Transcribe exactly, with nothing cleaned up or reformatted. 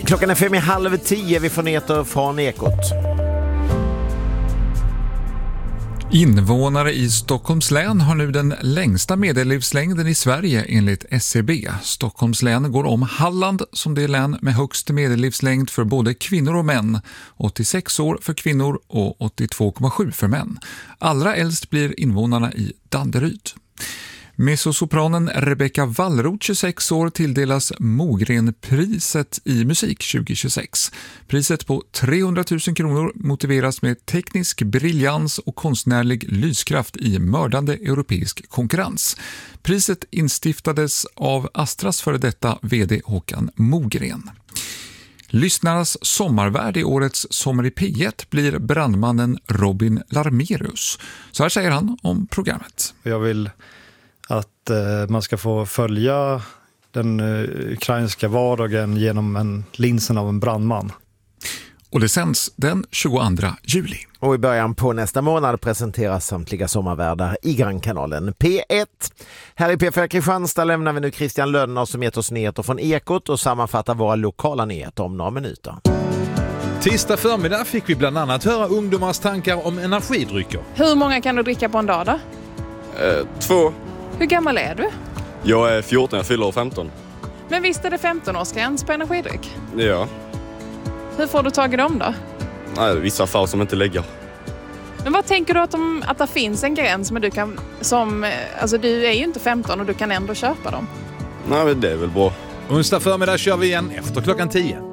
Klockan är fem i halv tio. Vi får nyheter från Ekot. Invånare i Stockholms län har nu den längsta medellivslängden i Sverige enligt S C B. Stockholms län går om Halland som det län med högst medellivslängd för både kvinnor och män. åttiosex år för kvinnor och åttiotvå komma sju för män. Allra äldst blir invånarna i Danderyd. Mezzosopranen Rebecca Wallroth, tjugosex år, tilldelas Mogrenpriset i musik tjugohundratjugosex. Priset på trehundratusen kronor motiveras med teknisk briljans och konstnärlig lyskraft i mördande europeisk konkurrens. Priset instiftades av Astras före detta vd Håkan Mogren. Lyssnarnas sommarvärd i årets Sommar i P ett blir brandmannen Robin Larmerius. Så här säger han om programmet. Jag vill att eh, man ska få följa den eh, ukrainska vardagen genom en linsen av en brandman. Och det sänds den tjugoandra juli. Och i början på nästa månad presenteras samtliga sommarvärdar i Grannkanalen P ett. Här i P fyra Kristianstad lämnar vi nu Christian Lönner som gett oss nyheter från Ekot och sammanfattar våra lokala nyheter om några minuter. Tisdag förmiddag fick vi bland annat höra ungdomars tankar om energidrycker. Hur många kan du dricka på en dag då? Eh, två. Hur gammal är du? Jag är fjorton, jag fyller femton. Men visst är det femton-årsgräns på energidryck? Ja. Hur får du tag i dem då? Nej, vissa affärer som inte lägger. Men vad tänker du att, de, att det finns en gräns men du kan, som, alltså du är ju inte femton och du kan ändå köpa dem? Nej, men det är väl bra. Onsdag förmiddag kör vi igen efter klockan tio.